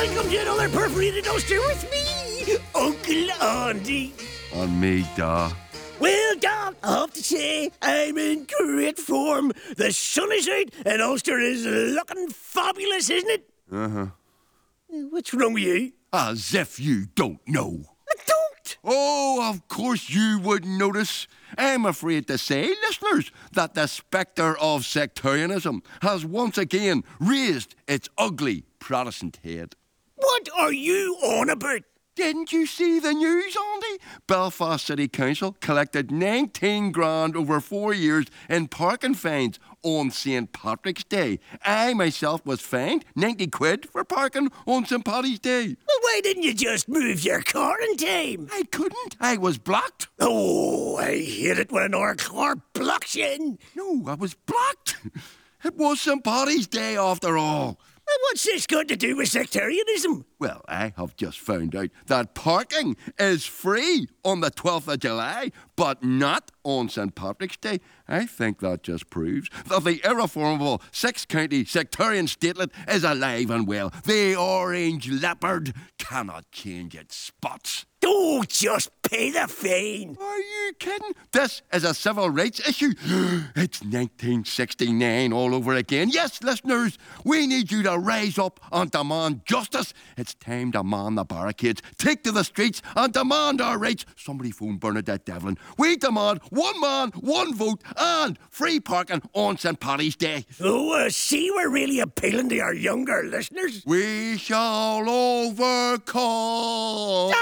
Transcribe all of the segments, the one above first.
welcome to another perforated Ulster with me, Uncle Andy. And me, Da. Well, Dom, I have to say, I'm in great form. The sun is out and Ulster is looking fabulous, isn't it? Uh-huh. What's wrong with you? As if you don't know. I don't. Oh, of course you wouldn't notice. I'm afraid to say, listeners, that the spectre of sectarianism has once again raised its ugly Protestant head. What are you on about? Didn't you see the news, Andy? Belfast City Council collected 19 grand over 4 years in parking fines on St. Patrick's Day. I myself was fined 90 quid for parking on St. Paddy's Day. Well, why didn't you just move your car in time? I couldn't. I was blocked. Oh, I hate it when our car blocks you in. No, I was blocked. It was St. Paddy's Day after all. Well, what's this got to do with sectarianism? Well, I have just found out that parking is free on the 12th of July, but not on St. Patrick's Day. I think that just proves that the irreformable six-county sectarian statelet is alive and well. The orange leopard cannot change its spots. Oh, just pay the fine. Are you kidding? This is a civil rights issue. It's 1969 all over again. Yes, listeners, we need you to rise up and demand justice. It's time to man the barricades, take to the streets and demand our rights. Somebody phone Bernadette Devlin. We demand one man, one vote and free parking on St. Paddy's Day. Oh, see, we're really appealing to our younger listeners. We shall overcome.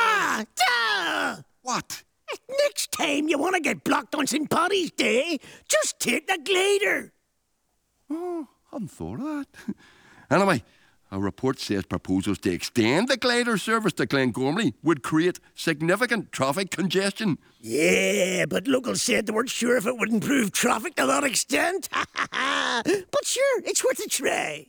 What? Next time you want to get blocked on St. Paddy's Day, just take the glider. Oh, I hadn't thought of that. Anyway, a report says proposals to extend the glider service to Glengormley would create significant traffic congestion. Yeah, but locals said they weren't sure if it would improve traffic to that extent. But sure, it's worth a try.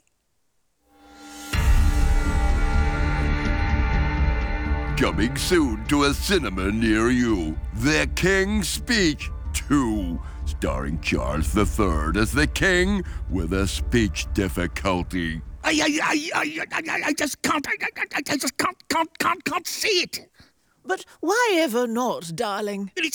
Coming soon to a cinema near you, The King's Speech 2, starring Charles III as the King with a speech difficulty. I just can't. I just can't see it. But why ever not, darling? It's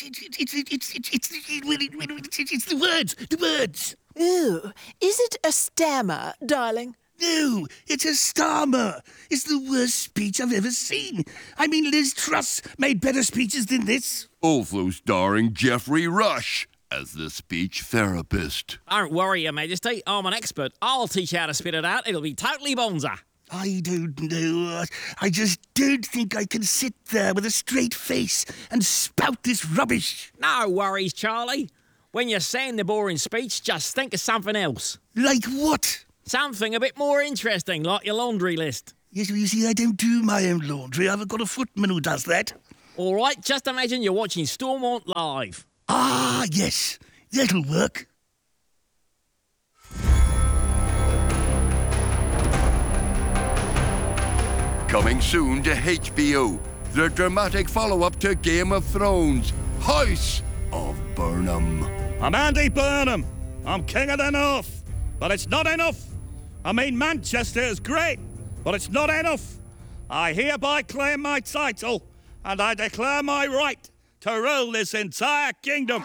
the words. The words. Ooh, is it a stammer, darling? No, it's a stammer. It's the worst speech I've ever seen. I mean, Liz Truss made better speeches than this. Also starring Geoffrey Rush as the speech therapist. Don't worry, Your Majesty. I'm an expert. I'll teach you how to spit it out. It'll be totally bonza. I don't know. I just don't think I can sit there with a straight face and spout this rubbish. No worries, Charlie. When you're saying the boring speech, just think of something else. Like what? Something a bit more interesting, like your laundry list. Yes, well, you see, I don't do my own laundry. I've got a footman who does that. All right, just imagine you're watching Stormont live. Ah, yes. That'll work. Coming soon to HBO, the dramatic follow-up to Game of Thrones, House of Burnham. I'm Andy Burnham. I'm King of the North. But it's not enough. I mean, Manchester is great, but it's not enough. I hereby claim my title, and I declare my right to rule this entire kingdom.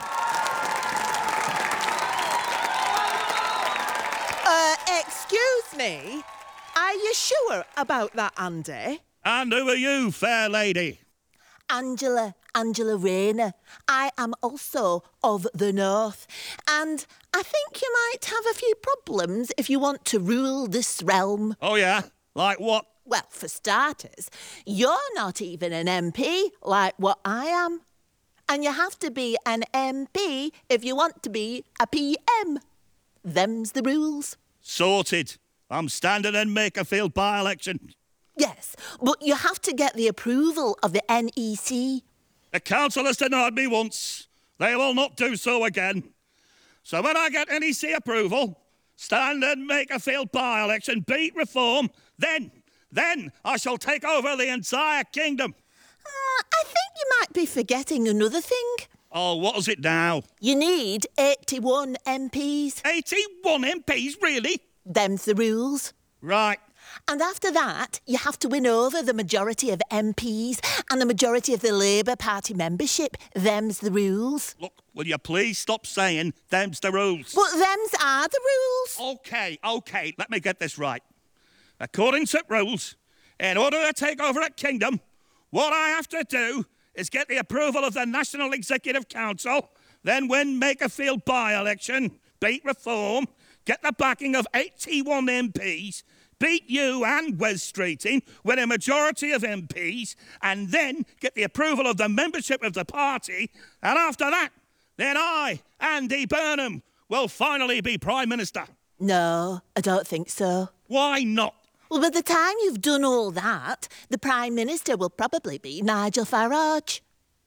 Excuse me? Are you sure about that, Andy? And who are you, fair lady? Angela Rayner. I am also of the North. And I think you might have a few problems if you want to rule this realm. Oh, yeah? Like what? Well, for starters, you're not even an MP like what I am. And you have to be an MP if you want to be a PM. Them's the rules. Sorted. I'm standing in Makerfield by-election. Yes, but you have to get the approval of the NEC. The council has denied me once. They will not do so again. So when I get NEC approval, stand in Makerfield by-election, beat reform, then I shall take over the entire kingdom. I think you might be forgetting another thing. Oh, what is it now? You need 81 MPs. 81 MPs, really? Them's the rules. Right. And after that, you have to win over the majority of MPs and the majority of the Labour Party membership. Them's the rules. Look, will you please stop saying them's the rules? But them's are the rules. Okay, let me get this right. According to rules, in order to take over a kingdom, what I have to do is get the approval of the National Executive Council, then win Makerfield by-election, beat Reform, get the backing of 81 MPs, beat you and Wes Streeting, win a majority of MPs, and then get the approval of the membership of the party, and after that, then I, Andy Burnham, will finally be Prime Minister. No, I don't think so. Why not? Well, by the time you've done all that, the Prime Minister will probably be Nigel Farage.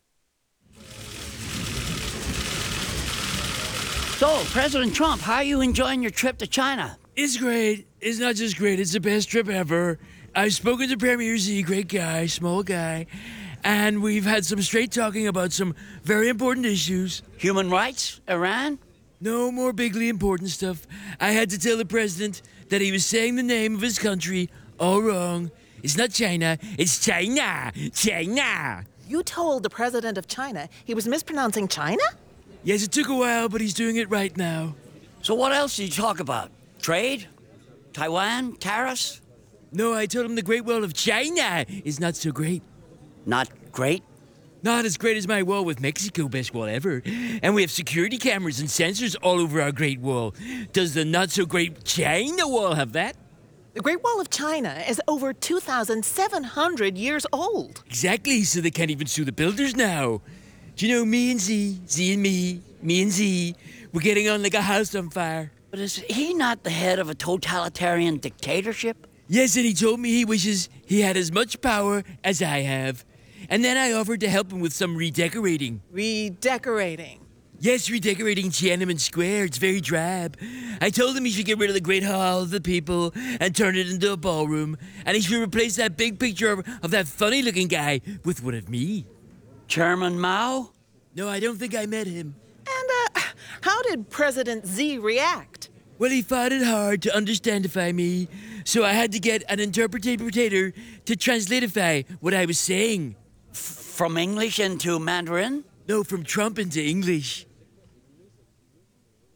So, President Trump, how are you enjoying your trip to China? It's great. It's not just great, it's the best trip ever. I've spoken to Premier Xi, great guy, small guy, and we've had some straight talking about some very important issues. Human rights? Iran? No more bigly important stuff. I had to tell the president that he was saying the name of his country all wrong. It's not China, it's China. China. You told the president of China he was mispronouncing China? Yes, it took a while, but he's doing it right now. So what else did you talk about? Trade? Taiwan? Tariffs? No, I told him the Great Wall of China is not so great. Not great? Not as great as my wall with Mexico, best wall ever. And we have security cameras and sensors all over our Great Wall. Does the not-so-great China Wall have that? The Great Wall of China is over 2,700 years old. Exactly, so they can't even sue the builders now. Do you know me and Z and me and Z, we're getting on like a house on fire. But is he not the head of a totalitarian dictatorship? Yes, and he told me he wishes he had as much power as I have. And then I offered to help him with some redecorating. Redecorating? Yes, redecorating Tiananmen Square. It's very drab. I told him he should get rid of the Great Hall of the People and turn it into a ballroom. And he should replace that big picture of that funny-looking guy with one of me. Chairman Mao? No, I don't think I met him. And, how did President Xi react? Well, he fought it hard to understandify me, so I had to get an interpreter to translatify what I was saying. From English into Mandarin? No, from Trump into English.